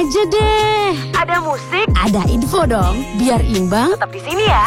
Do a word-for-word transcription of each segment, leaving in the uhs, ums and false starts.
aja deh. Ada musik, Ada info dong, biar imbang. tetap di sini ya.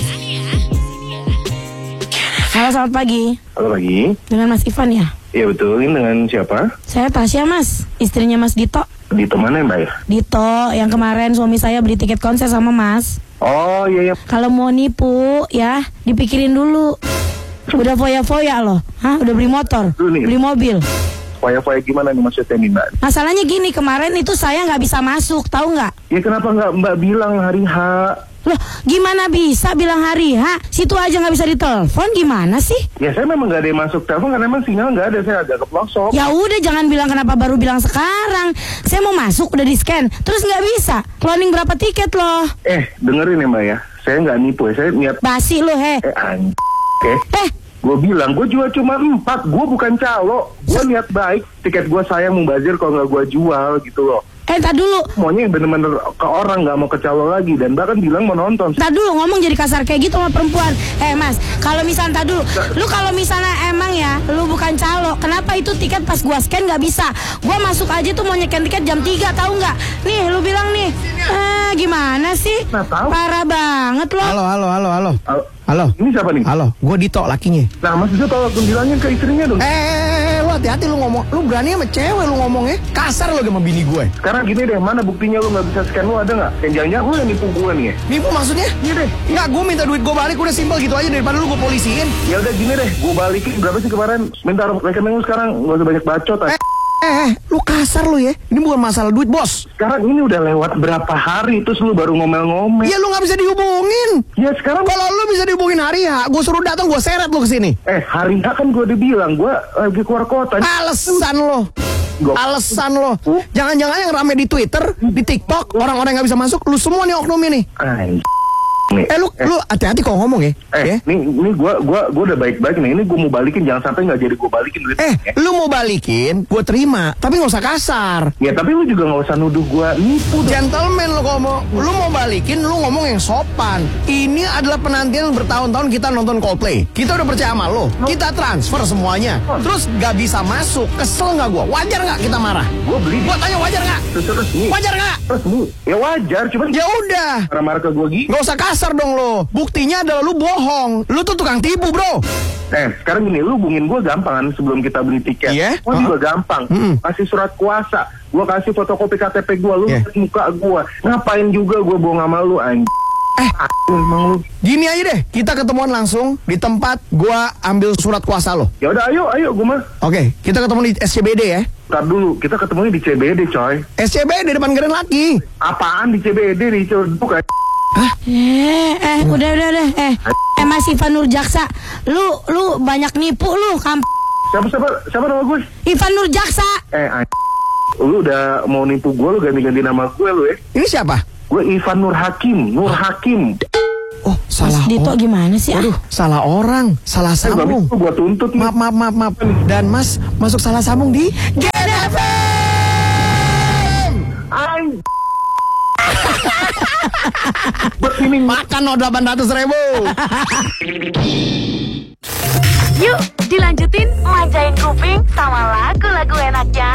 Halo, selamat pagi. Halo pagi. Dengan Mas Ivan ya? Iya betul, ini dengan siapa? Saya Tasya, Mas. Istrinya Mas Dito. Dito mana ya, Mbak ya? Dito, yang kemarin suami saya beli tiket konser sama Mas. Oh iya iya. Kalau mau nipu, ya, dipikirin dulu. Udah foya-foya loh. Hah? Udah beli motor, Dulu nih. beli mobil. Foya-foya gimana nih maksudnya nih, Mbak? Masalahnya gini, kemarin itu saya nggak bisa masuk, tahu nggak? Ya kenapa nggak Mbak bilang hari H? Loh, gimana bisa bilang hari H? Situ aja nggak bisa ditelepon, gimana sih? Ya saya memang nggak ada yang masuk telepon karena memang sinyal nggak ada, saya agak ke pelosok. Ya udah, jangan bilang kenapa baru bilang sekarang. Saya mau masuk udah di scan, terus nggak bisa. Cloning berapa tiket loh? Eh dengerin ya Mbak ya, saya nggak nipu ya, saya niat. Basi lo he. Eh anj. Oke. Eh, Gue bilang, gue jual cuma empat, gue bukan calo. Gue niat baik, tiket gue sayang mubazir kalau nggak gue jual gitu loh. eh, tar dulu. Maunya yang bener-bener ke orang, nggak mau ke calo lagi. Dan bahkan bilang mau nonton. Tar dulu, ngomong jadi kasar kayak gitu sama perempuan. Eh mas, kalau misalnya, tar dulu. Lu kalau misalnya emang ya, lu bukan calo, kenapa itu tiket pas gua scan nggak bisa? Gua masuk aja tuh mau nyeken tiket jam tiga, tahu nggak? Nih, lu bilang nih. Eh, gimana sih? Nah, tahu. Parah banget lo. Halo, halo, halo, halo. Halo. Halo. Ini siapa nih? Halo, gue Dito lakinya. Nah Mas Dito tolong bilangin ke istrinya dong. Eh, eh, eh, lu hati-hati lu ngomong. Lu berani sama cewek lu ngomongnya. Kasar lu sama bini gue. Sekarang gini deh, mana buktinya lu nggak bisa scan, lu ada nggak? Yang jangan-jangan lu yang nipu gue nih ya? Nipu maksudnya? Iya deh. Nggak, gue minta duit gue balik udah simpel gitu aja daripada lu gue polisiin. Ya udah gini deh, gue balikin berapa sih kemarin? Minta rekening lu sekarang, nggak usah banyak bacot. Eh, eh, eh, lu kasar lu ya. Ini bukan masalah duit, bos. Sekarang ini udah lewat berapa hari, terus lu baru ngomel-ngomel. Ya lu nggak bisa dihubungin. Ya sekarang, Kalau lu bisa dihubungin hari ya, gue suruh datang gue seret lu ke sini. eh hari H kan gue udah bilang, gue lagi keluar kota. Alasan lo. Gua- Alasan lo. Jangan-jangan yang rame di Twitter, di TikTok, orang-orang yang nggak bisa masuk, lu semua nih oknum ini. Anj. Nih. Eh lu, lu hati-hati kalau ngomong ya. Eh, ya? nih, nih gue gua, gua udah baik-baik nih. Ini gue mau balikin, jangan sampai nggak jadi gue balikin duitnya. Eh, ya. lu mau balikin, gue terima, tapi nggak usah kasar. Ya tapi lu juga nggak usah nuduh gue nipu dong. Gentleman lu kalau mau, lu mau balikin, lu ngomong yang sopan. Ini adalah penantian bertahun-tahun kita nonton Coldplay. Kita udah percaya sama lu, kita transfer semuanya. Terus nggak bisa masuk, kesel nggak gue? Wajar nggak kita marah? Gue beli. Gue tanya wajar nggak? Terus terus nih. Wajar nggak? Terus nih. Ya wajar, cuman Ya udah, marah-marah ke gue gini. nggak usah kasar dong lo. Buktinya adalah lu bohong. Lu tuh tukang tipu, bro. Eh, sekarang gini, lu hubungin gue gampang kan sebelum kita beli tiket. Iya? Gue juga gampang. Mm-mm. Kasih surat kuasa. Gue kasih fotokopi K T P gue. Lu Iya. lihat muka gue. Ngapain juga gue bohong sama lu, anj. Eh, Emang lu. Gini aja deh, kita ketemuan langsung di tempat gua ambil surat kuasa lo. Ya udah, ayo, ayo, gue mah. Oke, kita ketemu di S C B D ya. Ntar dulu, kita ketemunya di C B D, coy. S C B D depan Grand Laki. Apaan di C B D, di Cerduk, kan? Eh, eh, udah, udah, udah. Eh, eh Mas Ivan Nurjaksa, lu, lu banyak nipu lu, kamp. Siapa, siapa, siapa nama gue? Ivan Nurjaksa. Eh, anj. Lu udah mau nipu gue, lu ganti-ganti nama gue, lu ya. Ini siapa? Gue Ivan Nur Hakim, Nur Hakim. Oh, salah. Mas Dito or- gimana sih? ah? Waduh, salah orang, salah Eh, gak sambung. bisa gue tuntut nih. Maaf, maaf, maaf, maaf. Dan Mas masuk salah sambung di G D F M. Anj. Begini. Makan no delapan ratus ribu. Yuk, dilanjutin manjain kuping sama lagu-lagu enaknya.